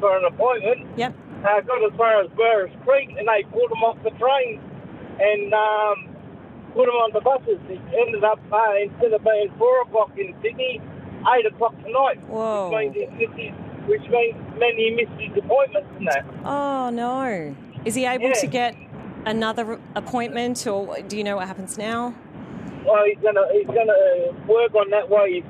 for an appointment. Yep. Got as far as Burris Creek, and they pulled him off the train and put him on the buses. It ended up, instead of being 4 o'clock in Sydney, 8 o'clock tonight. Whoa. Which meant he missed his appointments and that. Oh, no. Is he able to get another appointment, or do you know what happens now? Well, he's gonna work on that while he's